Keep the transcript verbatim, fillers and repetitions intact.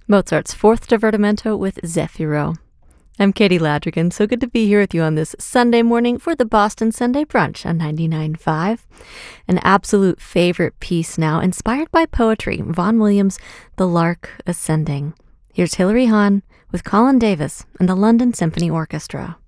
Mozart's Fourth Divertimento with Zefiro. I'm Katie Ladrigan, so good to be here with you on this Sunday morning for the Boston Sunday Brunch on ninety-nine point five. An absolute favorite piece now, inspired by poetry, Vaughan Williams' The Lark Ascending. Here's Hilary Hahn with Colin Davis and the London Symphony Orchestra.